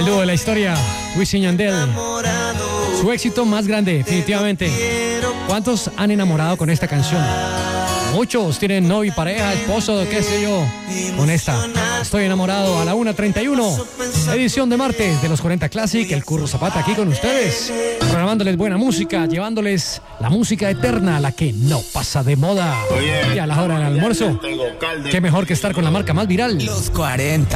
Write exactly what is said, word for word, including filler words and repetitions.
dúo de la historia, Wisin y Yandel. Su éxito más grande, definitivamente. ¿Cuántos han enamorado con esta canción? Muchos tienen novio, pareja, esposo, qué sé yo, con esta. Estoy enamorado a la una treinta y uno. Edición de martes de los cuarenta Classic. El Curro Zapata aquí con ustedes, programándoles buena música, llevándoles la música eterna, la que no pasa de moda. Y a la hora del almuerzo, qué mejor que estar con la marca más viral. Los cuarenta.